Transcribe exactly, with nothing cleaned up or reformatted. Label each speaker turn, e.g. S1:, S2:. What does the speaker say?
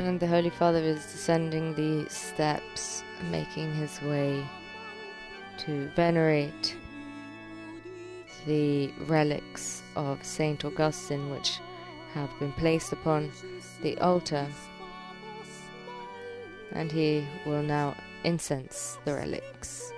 S1: And the Holy Father is descending the steps, making his way to venerate the relics of Saint Augustine, which have been placed upon the altar. And he will now incense the relics.